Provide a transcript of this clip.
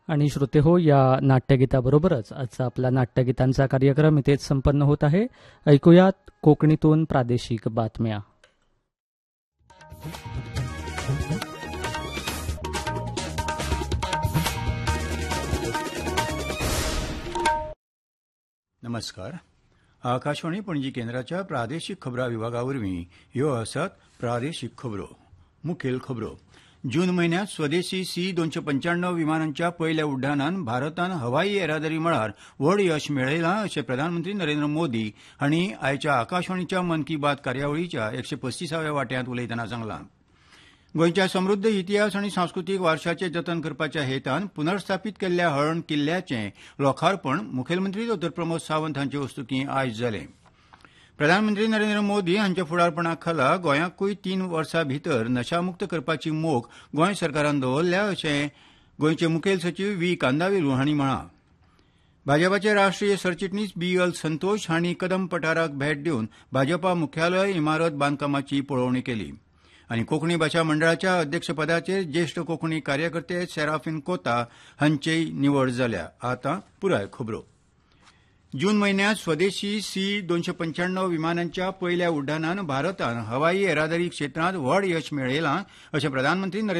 आणि श्रोते हो, या नाट्यगीताबरोबरच आजचा आपला नाट्यगीतांचा कार्यक्रम इथेच संपन्न होत आहे. ऐकूयात कोकणीतून प्रादेशिक बातम्या. नमस्कार. आकाशवाणी पणजी केंद्राच्या प्रादेशिक खबरां विभागावरवीं ह्यो आसात प्रादेशिक खबरो. मुखेल खबरो. जून म्हयन्यांत स्वदेशी C-295 विमानांच्या पयल्या उड्डाणान भारतान हवाई येरादारी मळार व्हड यश मेळयलां अशें प्रधानमंत्री नरेंद्र मोदी हांणी आयच्या आकाशवाणीच्या मन की बात कार्यावळीच्या 135व्या वांट्यात उलयतना सांगलां. गोंयच्या समृद्ध इतिहास आनी सांस्कृतीक वारशाचें जतन करपाच्या हेतान पुनर्स्थापीत केल्ल्या हळर्ण किल्ल्याचें लोकार्पण मुखेलमंत्री डॉ. प्रमोद सावंत हांचे हस्तुकीं आयज जालें. प्रधानमंत्री नरेंद्र मोदी हांच्या फुडारपणा खाला गोंयाकूय 3 वर्सां भितर नशामुक्त करपाची मोख गोंय सरकारान दवरल्या अशें गोंयचे मुखेल सचीव व्ही. कांदावेलू हांणी म्हळां. भाजपाचे राष्ट्रीय सरचिटणीस B.L. संतोष हांणी कदम पठाराक भेट दिवन भाजपा मुख्यालय इमारत बांदकामाची पळोवणी केली. आनी कोंकणी भाशा मंडळाच्या अध्यक्षपदाचेर ज्येश्ठ कोंकणी कार्यकर्ते सेराफीन कोता हांचीय निवड जाल्या. आतां पुराय खबरो. जून म्हयन्यांत स्वदेशी C-295 विमानांच्या पयल्या उड्डाणान भारतान हवाई येरादारी क्षेत्रांत व्हड यश मेळयलां अशें प्रधानमंत्री